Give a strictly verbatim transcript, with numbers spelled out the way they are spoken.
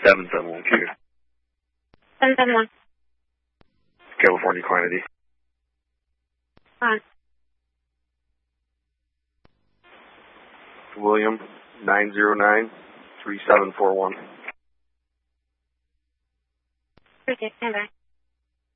seven seven one Q. seven seven one. California quantity. On. William, nine zero nine, three seven four one. Okay, stand by.